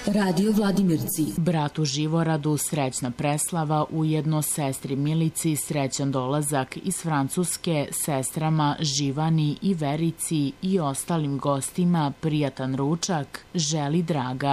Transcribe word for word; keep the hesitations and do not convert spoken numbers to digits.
Radio Vladimirci. Bratu Živoradu srećna preslava, ujedno sestri Milici srećan dolazak iz Francuske, sestrama Živani i Verici i ostalim gostima prijatan ručak želi Draga